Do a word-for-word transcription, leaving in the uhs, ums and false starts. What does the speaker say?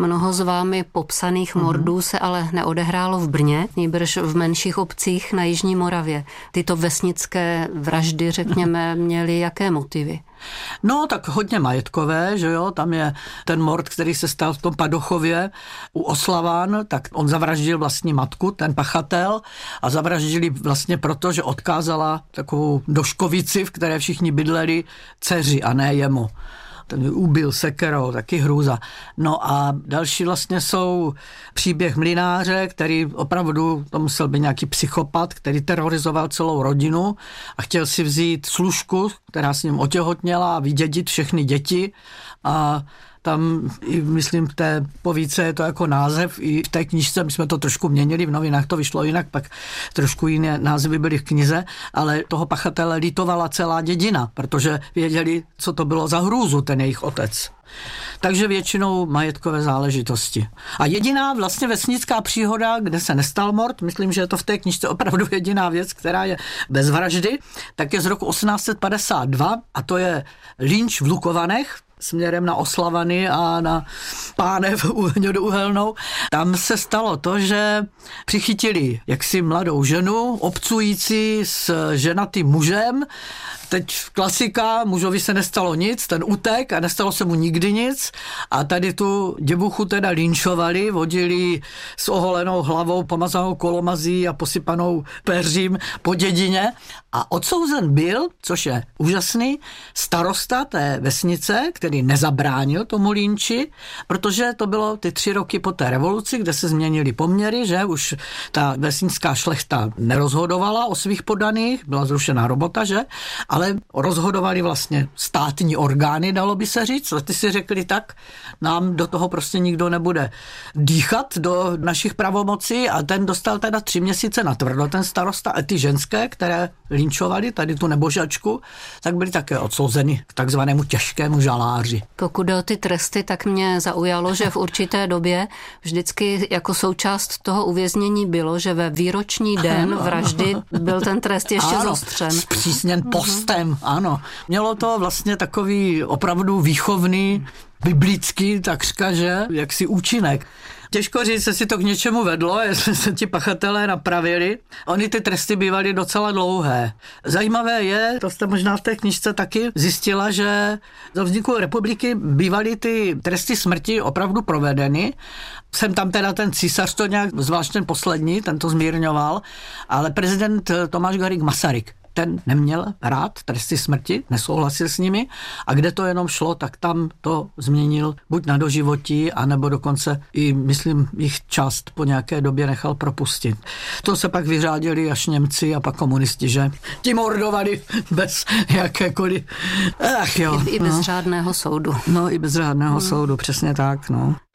Mnoho z vámi popsaných mordů mm. se ale neodehrálo v Brně, nýbrž v menších obcích na jižní Moravě. Tyto vesnické vraždy, řekněme, měly jaké motivy? No, tak hodně majetkové, že jo, tam je ten mord, který se stal v tom Padochově u Oslaván, tak on zavraždil vlastní matku, ten pachatel, a zavraždili vlastně proto, že odkázala takovou doškovici, v které všichni bydleli, dceři a ne jemu. Ten ubil sekerou, taky hrůza. No a další vlastně jsou příběh mlynáře, který opravdu, to musel být nějaký psychopat, který terorizoval celou rodinu a chtěl si vzít služku, která s ním otěhotněla a vydědit všechny děti a tam, myslím, v té povídce je to jako název, i v té knížce, my jsme to trošku měnili, v novinách to vyšlo jinak, pak trošku jiné názvy byly v knize, ale toho pachatele litovala celá dědina, protože věděli, co to bylo za hrůzu, ten jejich otec. Takže většinou majetkové záležitosti. A jediná vlastně vesnická příhoda, kde se nestal mord, myslím, že je to v té knižce opravdu jediná věc, která je bez vraždy, tak je z roku osmnáct set padesát dva a to je lynč v Lukovanech, směrem na Oslavany a na Pánev Hnědouhelnou. Tam se stalo to, že přichytili jaksi mladou ženu, obcující s ženatým mužem. Teď klasika, mužovi se nestalo nic, ten utek a nestalo se mu nikdy nic a tady tu děvuchu teda lynčovali, vodili s oholenou hlavou, pomazanou kolomazí a posypanou peřím po dědině a odsouzen byl, což je úžasný, starosta té vesnice, který nezabránil tomu lynči, protože to bylo ty tři roky po té revoluci, kde se změnily poměry, že už ta vesnická šlechta nerozhodovala o svých podaných, byla zrušená robota, že? Ale rozhodovali vlastně státní orgány, dalo by se říct. Ty si řekli tak, nám do toho prostě nikdo nebude dýchat do našich pravomocí a ten dostal teda tři měsíce na tvrdo, ten starosta, a ty ženské, které lynčovali, tady tu nebožačku, tak byly také odsouzeny k takzvanému těžkému žaláři. Pokud jde o ty tresty, tak mě zaujalo, že v určité době vždycky jako součást toho uvěznění bylo, že ve výroční den vraždy byl ten trest ještě ano, zostřen. Zpřísněn postem, ano. Mělo to vlastně takový opravdu výchovný, biblický, takřka, že, jaksi účinek. Těžko říct, jestli to k něčemu vedlo, jestli se ti pachatelé napravili. Oni ty tresty bývaly docela dlouhé. Zajímavé je, to jste možná v té knižce taky zjistila, že do vzniku republiky bývaly ty tresty smrti opravdu provedeny. Jsem tam teda ten císař to nějak, zvlášť ten poslední, ten to zmírňoval, ale prezident Tomáš Garrigue Masaryk, ten neměl rád tresty smrti, nesouhlasil s nimi a kde to jenom šlo, tak tam to změnil buď na doživotí, anebo dokonce i, myslím, jich část po nějaké době nechal propustit. To se pak vyřádili až Němci a pak komunisti, že ti mordovali bez jakékoliv... Ach jo. I, i bez no. řádného soudu. No i bez řádného hmm. soudu, přesně tak, no.